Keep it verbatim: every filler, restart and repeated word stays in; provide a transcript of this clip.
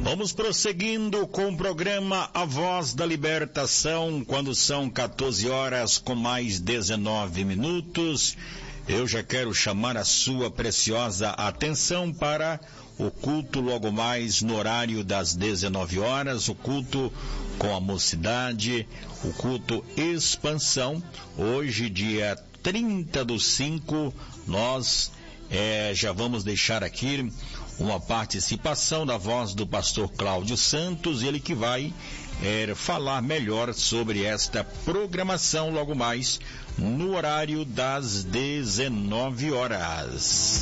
Vamos prosseguindo com o programa A Voz da Libertação, quando são quatorze horas com mais dezenove minutos. Eu já quero chamar a sua preciosa atenção para o culto logo mais no horário das dezenove horas, o culto com a mocidade, o culto expansão. Hoje, dia trinta do cinco, nós é, já vamos deixar aqui uma participação da voz do pastor Cláudio Santos, ele que vai é, falar melhor sobre esta programação logo mais no horário das dezenove horas.